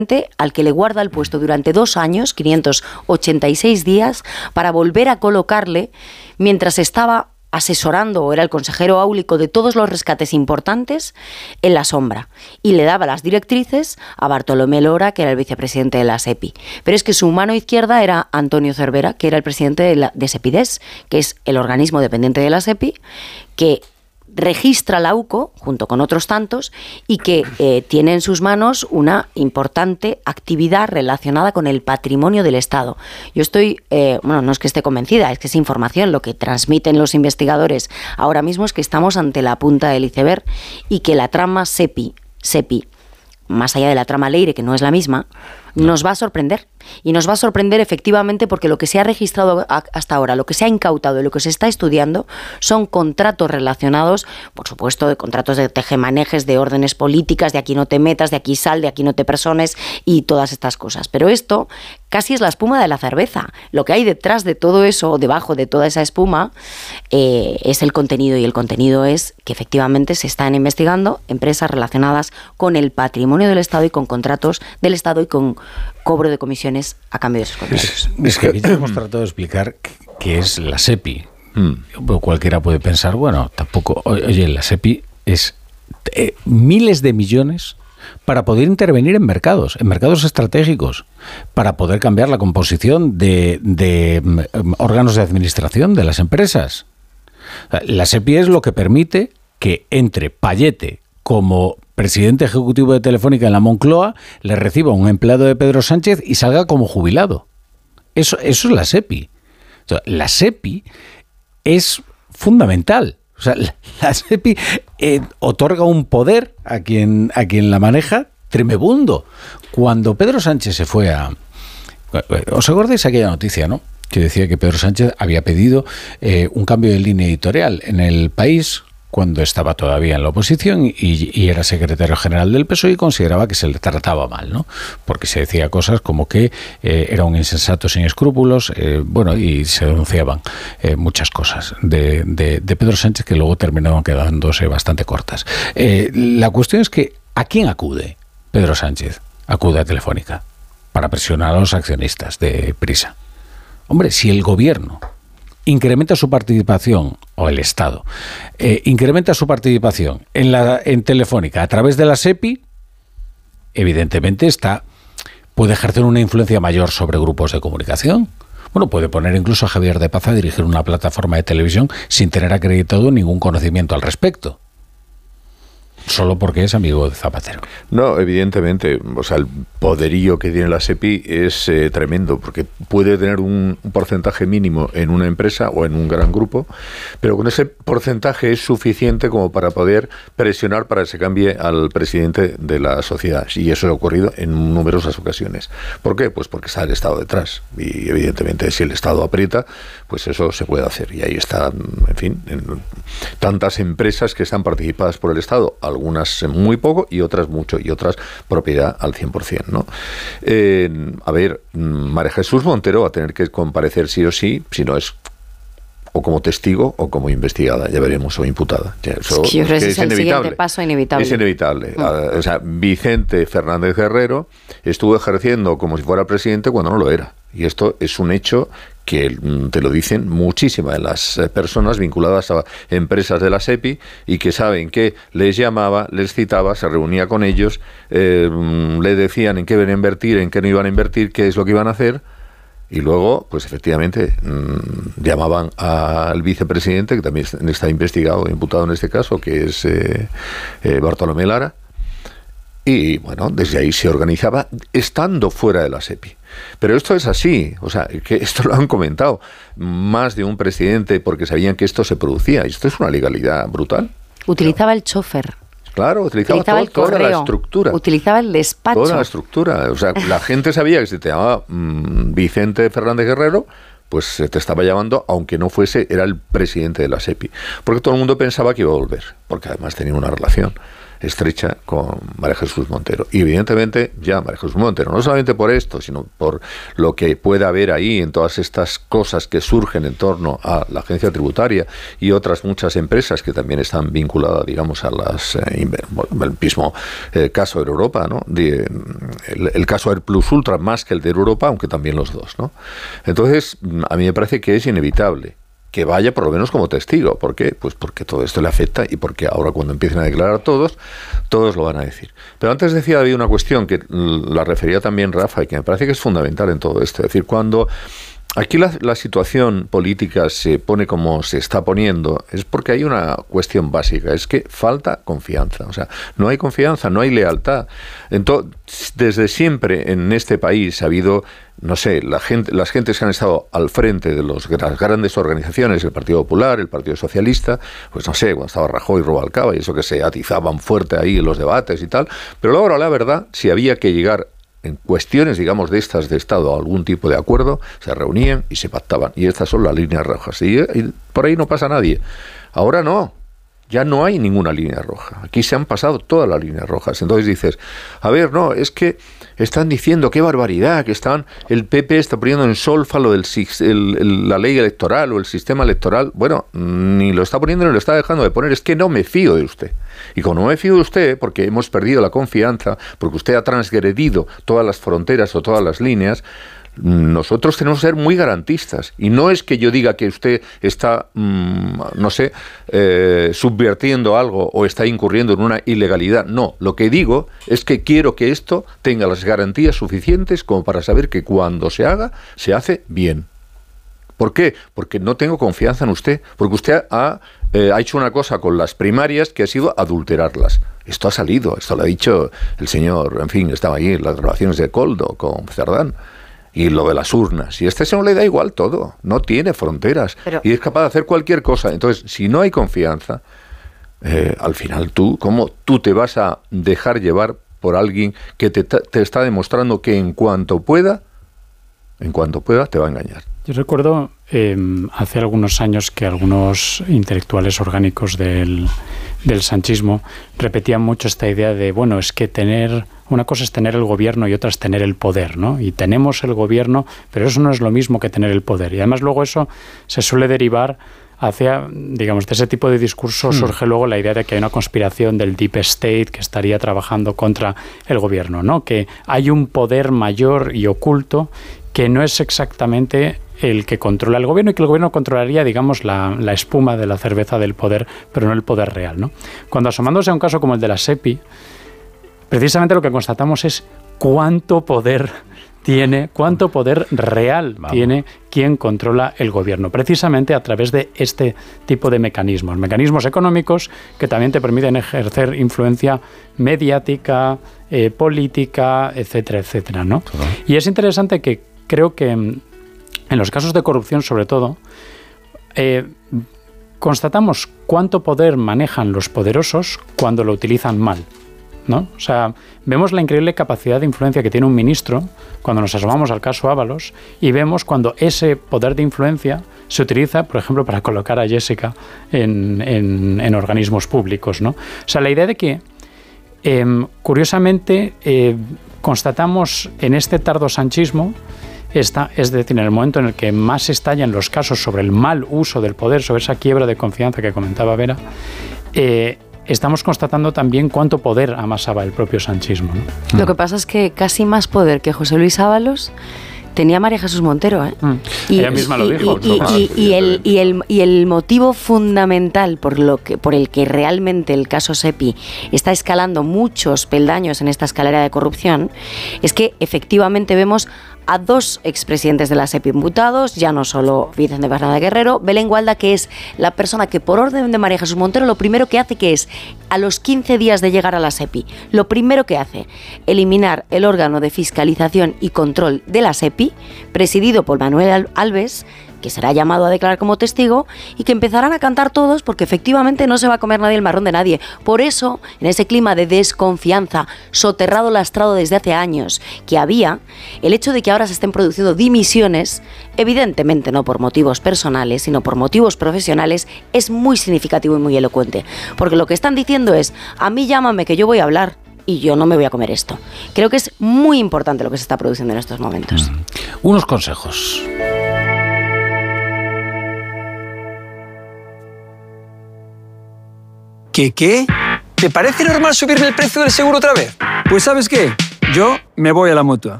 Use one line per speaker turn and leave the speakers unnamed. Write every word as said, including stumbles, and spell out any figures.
al que le guarda el puesto durante dos años, quinientos ochenta y seis días, para volver a colocarle mientras estaba asesorando o era el consejero áulico de todos los rescates importantes en la sombra, y le daba las directrices a Bartolomé Lora, que era el vicepresidente de la SEPI. Pero es que su mano izquierda era Antonio Cervera, que era el presidente de, la, de SEPIDES, que es el organismo dependiente de la SEPI, que registra la U C O junto con otros tantos y que eh, tiene en sus manos una importante actividad relacionada con el patrimonio del Estado. Yo estoy, eh, bueno, no es que esté convencida, es que es información. Lo que transmiten los investigadores ahora mismo es que estamos ante la punta del iceberg y que la trama SEPI, SEPI, más allá de la trama Leire, que no es la misma, nos va a sorprender. Y nos va a sorprender efectivamente porque lo que se ha registrado hasta ahora, lo que se ha incautado y lo que se está estudiando son contratos relacionados, por supuesto, de contratos de tejemanejes, de órdenes políticas, de aquí no te metas, de aquí sal, de aquí no te persones y todas estas cosas. Pero esto casi es la espuma de la cerveza. Lo que hay detrás de todo eso, o debajo de toda esa espuma, eh, es el contenido, y el contenido es que efectivamente se están investigando empresas relacionadas con el patrimonio del Estado y con contratos del Estado y con cobro de comisiones a cambio de esos contratos.
Es, es que aquí hemos tratado de explicar qué es la SEPI. Mm. Cualquiera puede pensar, bueno, tampoco, oye, la SEPI es eh, miles de millones para poder intervenir en mercados, en mercados estratégicos, para poder cambiar la composición de, de um, órganos de administración de las empresas. La SEPI es lo que permite que entre Payete como presidente ejecutivo de Telefónica en la Moncloa, le reciba un empleado de Pedro Sánchez y salga como jubilado. Eso, eso es la SEPI. O sea, la SEPI es fundamental. O sea, la, la SEPI eh, otorga un poder a quien, a quien la maneja tremebundo. Cuando Pedro Sánchez se fue a... ¿Os acordáis aquella noticia, no? Que decía que Pedro Sánchez había pedido eh, un cambio de línea editorial en El País cuando estaba todavía en la oposición y, y era secretario general del P S O E, y consideraba que se le trataba mal, ¿no? Porque se decía cosas como que eh, era un insensato sin escrúpulos, eh, bueno, y se denunciaban eh, muchas cosas de, de, de Pedro Sánchez que luego terminaban quedándose bastante cortas. Eh, la cuestión es que, ¿a quién acude Pedro Sánchez? Acude a Telefónica para presionar a los accionistas de Prisa. Hombre, si el gobierno incrementa su participación, o el Estado, eh, incrementa su participación en, la, en Telefónica a través de la SEPI, evidentemente está, puede ejercer una influencia mayor sobre grupos de comunicación. Bueno, puede poner incluso a Javier de Paz a dirigir una plataforma de televisión sin tener acreditado ningún conocimiento al respecto. Solo porque es amigo de Zapatero.
No, evidentemente, o sea, el poderío que tiene la SEPI es eh, tremendo, porque puede tener un, un porcentaje mínimo en una empresa o en un gran grupo, pero con ese porcentaje es suficiente como para poder presionar para que se cambie al presidente de la sociedad, y eso ha ocurrido en numerosas ocasiones. ¿Por qué? Pues porque está el Estado detrás, y evidentemente si el Estado aprieta, pues eso se puede hacer, y ahí están, en fin, en tantas empresas que están participadas por el Estado, algunas muy poco y otras mucho, y otras propiedad al cien por ciento, ¿no? Eh, a ver, María Jesús Montero va a tener que comparecer sí o sí, si no es o como testigo o como investigada, ya veremos, o imputada. Ya, eso,
es que yo creo que
es,
es el
inevitable.
Siguiente paso inevitable.
Es inevitable. Mm. Uh, o sea, Vicente Fernández Guerrero estuvo ejerciendo como si fuera presidente cuando no lo era. Y esto es un hecho que te lo dicen muchísimas de las personas vinculadas a empresas de la SEPI y que saben que les llamaba, les citaba, se reunía con ellos, eh, le decían en qué iban a invertir, en qué no iban a invertir, qué es lo que iban a hacer. Y luego, pues efectivamente, mmm, llamaban al vicepresidente, que también está investigado, imputado en este caso, que es eh, eh, Bartolomé Lara. Y bueno, desde ahí se organizaba estando fuera de la SEPI. Pero esto es así, o sea, que esto lo han comentado más de un presidente porque sabían que esto se producía. Esto es una legalidad brutal.
Utilizaba el chofer.
Claro, utilizaba,
utilizaba
todo,
el correo,
toda la estructura.
Utilizaba el despacho.
Toda la estructura. O sea, la gente sabía que si te llamaba mmm, Vicente Fernández Guerrero, pues se te estaba llamando, aunque no fuese, era el presidente de la SEPI. Porque todo el mundo pensaba que iba a volver, porque además tenía una relación. estrecha con María Jesús Montero. Y evidentemente ya María Jesús Montero, no solamente por esto, sino por lo que pueda haber ahí en todas estas cosas que surgen en torno a la agencia tributaria y otras muchas empresas que también están vinculadas, digamos, a las eh, el mismo eh, caso de Europa, ¿no? De, el, el caso Air Plus Ultra más que el de Europa, aunque también los dos, ¿no? Entonces, a mí me parece que es inevitable que vaya por lo menos como testigo. ¿Por qué? Pues porque todo esto le afecta y porque ahora cuando empiecen a declarar todos, todos lo van a decir. Pero antes decía había una cuestión que la refería también Rafa y que me parece que es fundamental en todo esto. Es decir, cuando aquí la, la situación política se pone como se está poniendo, es porque hay una cuestión básica, es que falta confianza. O sea, no hay confianza, no hay lealtad. Entonces, desde siempre en este país ha habido, no sé, la gente, las gentes que han estado al frente de, los, de las grandes organizaciones, el Partido Popular, el Partido Socialista, pues no sé, cuando estaba Rajoy y Rubalcaba y eso que se atizaban fuerte ahí en los debates y tal, pero luego la verdad, si había que llegar en cuestiones, digamos, de estas de Estado, algún tipo de acuerdo, se reunían y se pactaban. Y estas son las líneas rojas. Y, y por ahí no pasa nadie. Ahora no. Ya no hay ninguna línea roja. Aquí se han pasado todas las líneas rojas. Entonces dices, a ver, no, es que están diciendo, qué barbaridad, que están, el P P está poniendo en solfa lo del el, el, la ley electoral o el sistema electoral. Bueno, ni lo está poniendo ni lo está dejando de poner. Es que no me fío de usted. Y como no me fío de usted, porque hemos perdido la confianza, porque usted ha transgredido todas las fronteras o todas las líneas, nosotros tenemos que ser muy garantistas. Y no es que yo diga que usted está, mmm, no sé, eh, subvirtiendo algo o está incurriendo en una ilegalidad. No, lo que digo es que quiero que esto tenga las garantías suficientes como para saber que cuando se haga, se hace bien. ¿Por qué? Porque no tengo confianza en usted, porque usted ha, eh, ha hecho una cosa con las primarias que ha sido adulterarlas. Esto ha salido, esto lo ha dicho el señor, en fin, estaba ahí en las grabaciones de Coldo con Cerdán. Y lo de las urnas. Y a este señor le da igual todo. No tiene fronteras. Pero, y es capaz de hacer cualquier cosa. Entonces, si no hay confianza, eh, al final tú, ¿cómo tú te vas a dejar llevar por alguien que te, te está demostrando que en cuanto pueda, en cuanto pueda, te va a engañar?
Yo recuerdo eh, hace algunos años que algunos intelectuales orgánicos del, del sanchismo repetían mucho esta idea de, bueno, es que tener... Una cosa es tener el gobierno y otra es tener el poder, ¿no? Y tenemos el gobierno, pero eso no es lo mismo que tener el poder. Y además luego eso se suele derivar hacia, digamos, de ese tipo de discurso hmm. surge luego la idea de que hay una conspiración del Deep State que estaría trabajando contra el gobierno, ¿no? Que hay un poder mayor y oculto que no es exactamente el que controla el gobierno y que el gobierno controlaría, digamos, la, la espuma de la cerveza del poder, pero no el poder real, ¿no? Cuando asomándose a un caso como el de la SEPI, precisamente lo que constatamos es cuánto poder tiene, cuánto poder real Vamos. tiene quien controla el gobierno, precisamente a través de este tipo de mecanismos, mecanismos económicos que también te permiten ejercer influencia mediática, eh, política, etcétera, etcétera, ¿no? Todo. Y es interesante que creo que en los casos de corrupción, sobre todo, eh, constatamos cuánto poder manejan los poderosos cuando lo utilizan mal, ¿no? O sea, vemos la increíble capacidad de influencia que tiene un ministro cuando nos asomamos al caso Ábalos y vemos cuando ese poder de influencia se utiliza, por ejemplo, para colocar a Jessica en, en, en organismos públicos, ¿no? O sea, la idea de que, eh, curiosamente, eh, constatamos en este tardo sanchismo, esta, es decir, en el momento en el que más estallan los casos sobre el mal uso del poder, sobre esa quiebra de confianza que comentaba Vera, eh, estamos constatando también cuánto poder amasaba el propio sanchismo, ¿no?
Lo que pasa es que casi más poder que José Luis Ábalos tenía María Jesús Montero, ¿eh? Mm.
Y, Ella misma lo dijo.
Y, y, y, y, el, y, el, y el motivo fundamental por, lo que, por el que realmente el caso SEPI está escalando muchos peldaños en esta escalera de corrupción es que efectivamente vemos a dos expresidentes de la SEPI imputados, ya no solo Vicente Fernández Guerrero, Belén Gualda, que es la persona que por orden de María Jesús Montero lo primero que hace que es, a los quince días de llegar a la SEPI, lo primero que hace, eliminar el órgano de fiscalización y control de la SEPI, presidido por Manuel Alves, que será llamado a declarar como testigo y que empezarán a cantar todos porque efectivamente no se va a comer nadie el marrón de nadie. Por eso, en ese clima de desconfianza, soterrado, lastrado desde hace años que había, el hecho de que ahora se estén produciendo dimisiones, evidentemente no por motivos personales, sino por motivos profesionales, es muy significativo y muy elocuente. Porque lo que están diciendo es, a mí llámame que yo voy a hablar y yo no me voy a comer esto. Creo que es muy importante lo que se está produciendo en estos momentos.
Mm. Unos consejos.
¿Qué qué? ¿Te parece normal subirme el precio del seguro otra vez? Pues ¿sabes qué? Yo me voy a la Mutua.